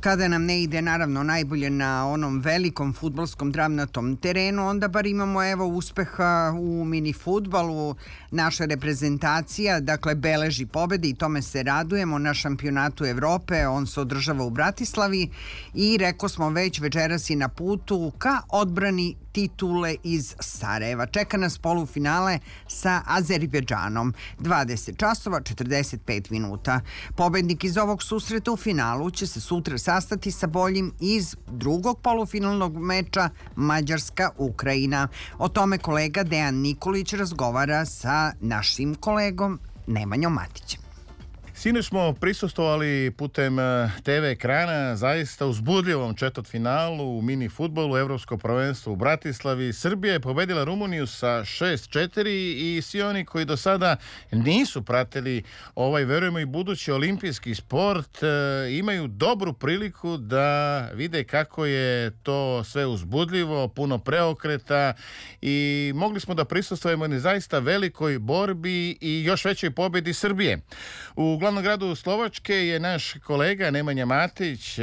Kada nam ne ide naravno najbolje na onom velikom fudbalskom travnatom terenu, onda bar imamo evo uspeha u mini fudbalu. Naša reprezentacija dakle beleži pobede i tome se radujemo na šampionatu Evrope. On se održava u Bratislavi i rekao smo već večeras i na putu ka odbrani titule iz Sarajeva. Čeka nas polufinale sa Azerbejdžanom. 20 časova 45 minuta. Pobednik iz ovog susreta u finalu će se sutra sastati sa boljim iz drugog polufinalnog meča Mađarska-Ukrajina. O tome kolega Dejan Nikolić razgovara sa našim kolegom Nemanjom Matićem. Sinoć smo prisustvovali putem TV ekrana zaista uzbudljivom četvrtfinalu u mini fudbalu Evropsko prvenstvo u Bratislavi. Srbija je pobedila Rumuniju sa 6-4 i svi oni koji do sada nisu pratili verujemo i budući olimpijski sport imaju dobru priliku da vide kako je to sve uzbudljivo, puno preokreta i mogli smo da prisustvujemo na zaista velikoj borbi i još većoj pobedi Srbije. U glavnom gradu Slovačke je naš kolega Nemanja Matić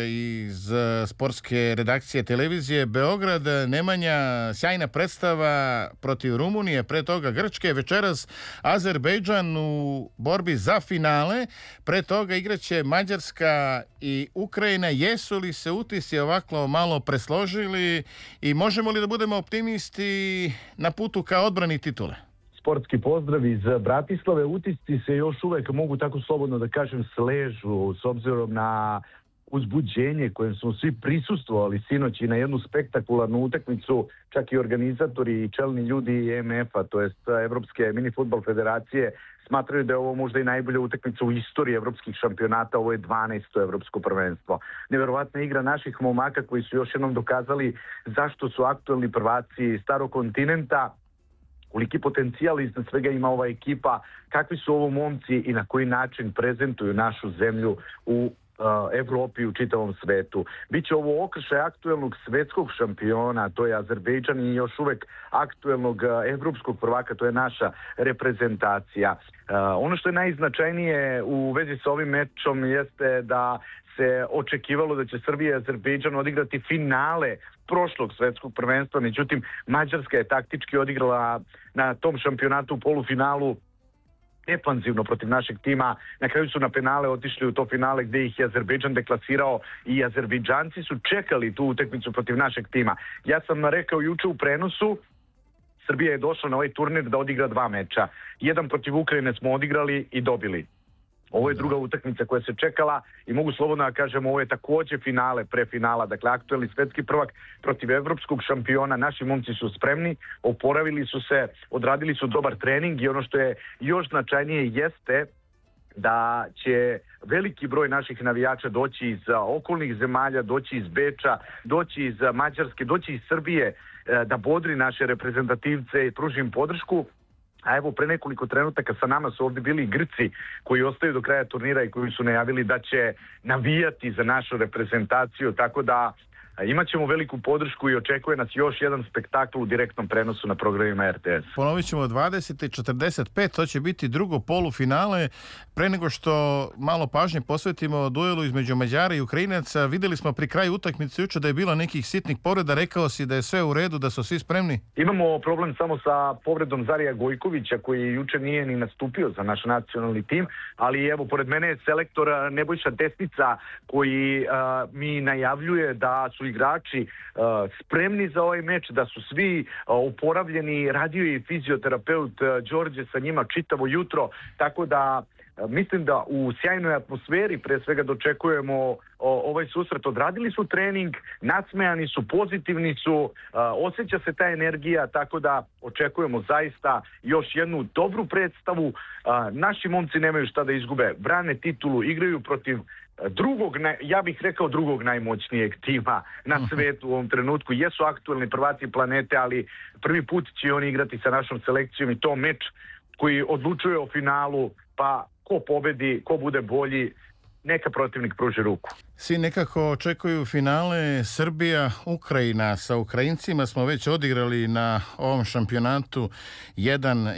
iz sportske redakcije televizije Beograd. Nemanja, sjajna predstava protiv Rumunije, pre toga Grčke, večeras Azerbejdžan u borbi za finale, pre toga igraće Mađarska i Ukrajina. Jesu li se utisci ovako malo presložili i možemo li da budemo optimisti na putu ka odbrani titule? Sportski pozdrav iz Bratislave. Utisci se još uvek, mogu tako slobodno da kažem, sležu s obzirom na uzbuđenje kojem smo svi prisustvovali sinoć i na jednu spektakularnu utakmicu. Čak i organizatori i čelni ljudi EMF-a, to jest Evropske mini fudbal federacije, smatraju da je ovo možda i najbolja utakmica u istoriji evropskih šampionata. Ovo je 12. evropsko prvenstvo. Neverovatna igra naših momaka koji su još jednom dokazali zašto su aktuelni prvaci starog kontinenta, koliki potencijal iznad svega ima ova ekipa, kakvi su ovo momci i na koji način prezentuju našu zemlju u Evropi i u čitavom svetu. Biće ovo okršaj aktuelnog svetskog šampiona, to je Azerbejdžan, i još uvek aktuelnog evropskog prvaka, to je naša reprezentacija. Ono što je najznačajnije u vezi sa ovim mečom jeste da se očekivalo da će Srbija i Azerbejdžan odigrati finale prošlog svetskog prvenstva, međutim Mađarska je taktički odigrala na tom šampionatu u polufinalu defanzivno protiv našeg tima. Na kraju su na penale otišli u to finale gde ih je Azerbejdžan deklasirao i Azerbejdžanci su čekali tu utakmicu protiv našeg tima. Ja sam rekao juče u prenosu, Srbija je došla na ovaj turnir da odigra 2 meča. Jedan protiv Ukrajine smo odigrali i dobili. Ovo je druga utakmica koja se čekala i mogu slobodno da kažem, ovo je takođe finale pre finala. Dakle, aktuelni svetski prvak protiv evropskog šampiona. Naši momci su spremni, oporavili su se, odradili su dobar trening i ono što je još značajnije jeste da će veliki broj naših navijača doći iz okolnih zemalja, doći iz Beča, doći iz Mađarske, doći iz Srbije da bodri naše reprezentativce i pruži im podršku. A evo, pre nekoliko trenutaka sa nama su ovdje bili Grci koji ostaju do kraja turnira i koji su najavili da će navijati za našu reprezentaciju, tako da imat ćemo veliku podršku i očekuje nas još jedan spektakl u direktnom prenosu na programima RTS. Ponovit ćemo 20:45, to će biti drugo polufinale. Pre nego što malo pažnje posvetimo duelu između Mađara i Ukrajinaca, videli smo pri kraju utakmice juče da je bilo nekih sitnih povreda. Rekao si da je sve u redu, da su svi spremni? Imamo problem samo sa povredom Zarija Gojkovića koji juče nije ni nastupio za naš nacionalni tim, ali evo, pored mene je selektor Nebojša Desnica koji mi najavljuje da su igrači spremni za ovaj meč, da su svi oporavljeni. Radio je i fizioterapeut Đorđe sa njima čitavo jutro, tako da mislim da u sjajnoj atmosferi pre svega dočekujemo ovaj susret. Odradili su trening, nasmejani su, pozitivni su, osjeća se ta energija, tako da očekujemo zaista još jednu dobru predstavu. Naši momci nemaju šta da izgube, brane titulu, igraju protiv drugog, ja bih rekao drugog najmoćnijeg tima na svetu u ovom trenutku. Jesu aktuelni prvaci planete, ali prvi put će oni igrati sa našom selekcijom i to meč koji odlučuje o finalu, pa ko pobedi, ko bude bolji, neka protivnik pruži ruku. Svi nekako očekuju finale Srbija, Ukrajina. Sa Ukrajincima smo već odigrali na ovom šampionatu jedan